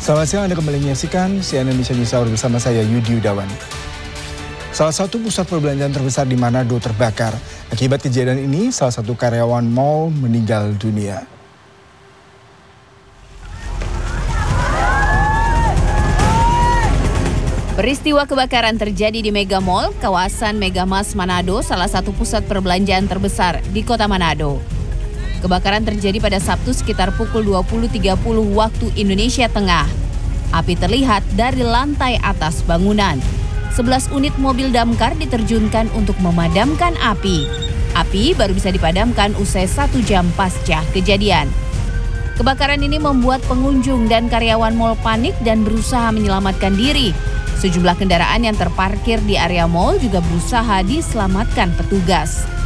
Selamat siang, Anda kembali menyaksikan CNN Indonesia News Hour bersama saya Yudi Udawan. Salah satu pusat perbelanjaan terbesar di Manado terbakar. Akibat kejadian ini, salah satu karyawan mal meninggal dunia. Peristiwa kebakaran terjadi di Mega Mall, kawasan Megamas Manado, salah satu pusat perbelanjaan terbesar di kota Manado. Kebakaran terjadi pada Sabtu sekitar pukul 20.30 waktu Indonesia Tengah. Api terlihat dari lantai atas bangunan. 11 unit mobil damkar diterjunkan untuk memadamkan api. Api baru bisa dipadamkan usai 1 jam pasca kejadian. Kebakaran ini membuat pengunjung dan karyawan mal panik dan berusaha menyelamatkan diri. Sejumlah kendaraan yang terparkir di area mal juga berusaha diselamatkan petugas.